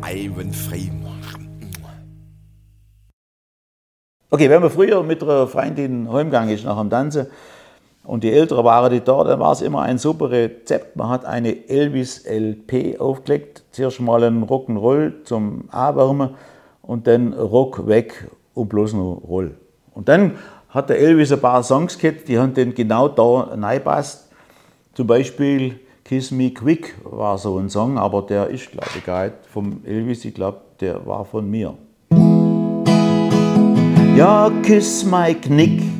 einwandfrei. Okay, wenn man früher mit einer Freundin heimgegangen ist nach dem Tanzen und die Ältere waren die da, dann war es immer ein super Rezept. Man hat eine Elvis-LP aufgelegt, zuerst mal einen Rock'n'Roll zum Anwärmen und dann Rock weg und bloß noch Roll. Und dann hat der Elvis ein paar Songs gehabt, die haben dann genau da reingepasst. Zum Beispiel Kiss Me Quick war so ein Song, aber der ist, glaube ich, gar nicht vom Elvis, ich glaube, der war von mir. Ja, kiss my Knick,